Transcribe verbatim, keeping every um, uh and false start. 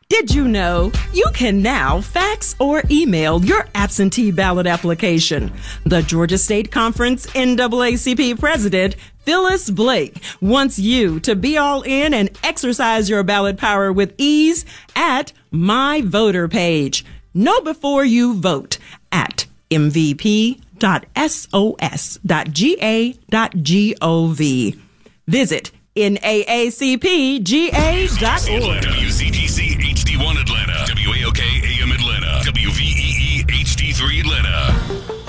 Did you know you can now fax or email your absentee ballot application? The Georgia State Conference N double A C P President Phyllis Blake wants you to be all in and exercise your ballot power with ease at My Voter Page. Know before you vote at m v p dot s o s dot g a dot gov. Visit N A A C P G A dot org. W C T C H D one Atlanta, W A O K A M Atlanta, W V E E H D three Atlanta.